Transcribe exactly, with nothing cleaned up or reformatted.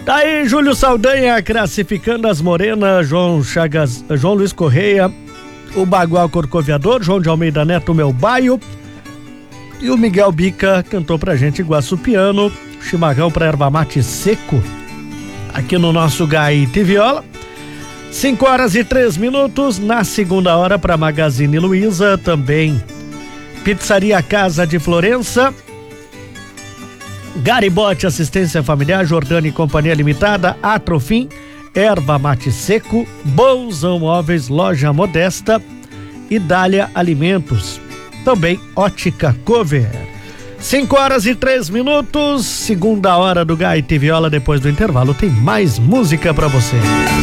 Daí Júlio Saldanha classificando as morenas, João Chagas, João Luiz Correia, o Bagual Corcoviador, João de Almeida Neto, meu baio, e o Miguel Bica cantou pra gente Iguaçu Piano, chimarrão pra erva mate seco, aqui no nosso Gaita e Viola. cinco horas e três minutos, na segunda hora pra Magazine Luiza, também Pizzaria Casa de Florença, Garibote Assistência Familiar, Jordani e Companhia Limitada, Atrofim, Erva Mate Seco, Bolsão Móveis, Loja Modesta e Dália Alimentos. Também Ótica Cover. cinco horas e três minutos, segunda hora do Gaita e Viola. Depois do intervalo tem mais música pra você.